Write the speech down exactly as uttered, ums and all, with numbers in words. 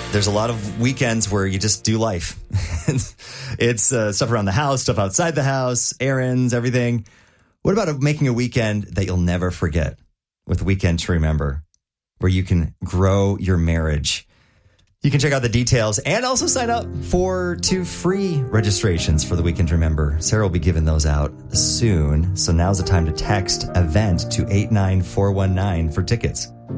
There's a lot of weekends where you just do life. It's uh, stuff around the house, stuff outside the house, errands, everything. What about making a weekend that you'll never forget with Weekend to Remember, where you can grow your marriage? You can check out the details and also sign up for two free registrations for the Weekend to Remember. Sarah will be giving those out soon. So now's the time to text EVENT to eight nine four one nine for tickets.